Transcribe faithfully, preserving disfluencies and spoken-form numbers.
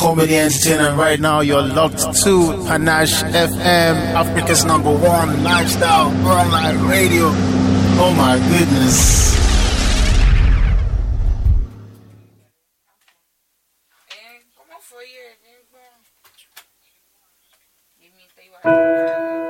Comedy entertainment right now. You're locked to Panache F M, Africa's number one lifestyle online radio. Oh my goodness.